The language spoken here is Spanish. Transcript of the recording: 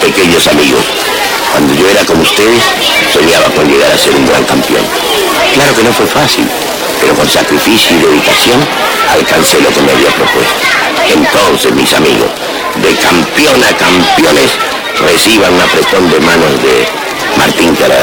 Pequeños amigos, cuando yo era como ustedes, soñaba con llegar a ser un gran campeón. Claro que no fue fácil, pero con sacrificio y dedicación alcancé lo que me había propuesto. Entonces, mis amigos, de campeón a campeones, reciban un apretón de manos de Martín Caras.